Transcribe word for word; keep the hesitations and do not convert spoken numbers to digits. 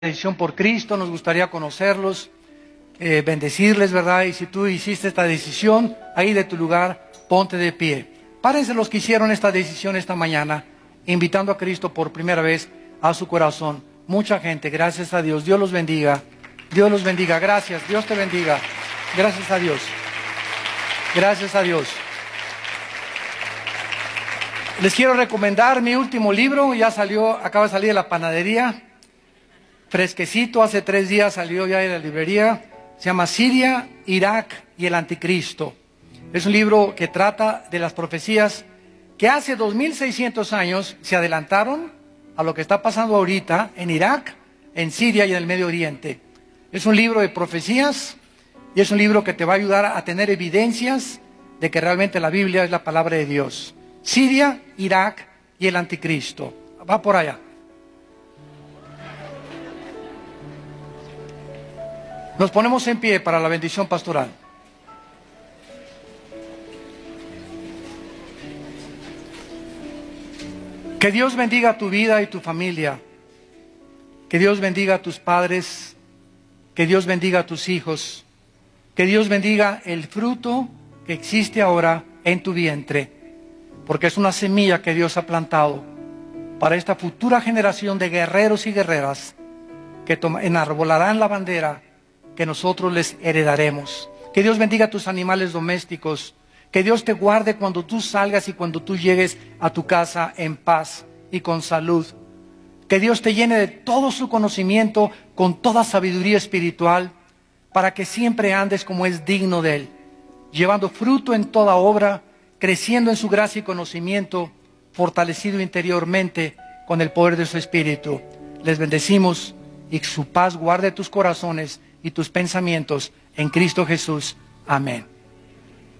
decisión por Cristo, nos gustaría conocerlos, eh, bendecirles, ¿verdad? Y si tú hiciste esta decisión, ahí de tu lugar, ponte de pie. Párense los que hicieron esta decisión esta mañana, invitando a Cristo por primera vez a su corazón. Mucha gente, gracias a Dios. Dios los bendiga. Dios los bendiga. Gracias. Dios te bendiga. Gracias a Dios. Gracias a Dios. Les quiero recomendar mi último libro. Ya salió, acaba de salir de la panadería. Fresquecito, hace tres días salió ya de la librería. Se llama Siria, Irak y el Anticristo. Es un libro que trata de las profecías que hace dos mil seiscientos años se adelantaron a lo que está pasando ahorita en Irak, en Siria y en el Medio Oriente. Es un libro de profecías y es un libro que te va a ayudar a tener evidencias de que realmente la Biblia es la palabra de Dios. Siria, Irak y el Anticristo. Va por allá. Nos ponemos en pie para la bendición pastoral. Que Dios bendiga tu vida y tu familia. Que Dios bendiga a tus padres. Que Dios bendiga a tus hijos. Que Dios bendiga el fruto que existe ahora en tu vientre. Porque es una semilla que Dios ha plantado para esta futura generación de guerreros y guerreras que enarbolarán la bandera que nosotros les heredaremos. Que Dios bendiga a tus animales domésticos. Que Dios te guarde cuando tú salgas y cuando tú llegues a tu casa en paz y con salud. Que Dios te llene de todo su conocimiento, con toda sabiduría espiritual, para que siempre andes como es digno de Él, llevando fruto en toda obra, creciendo en su gracia y conocimiento, fortalecido interiormente con el poder de su Espíritu. Les bendecimos y su paz guarde tus corazones y tus pensamientos en Cristo Jesús. Amén.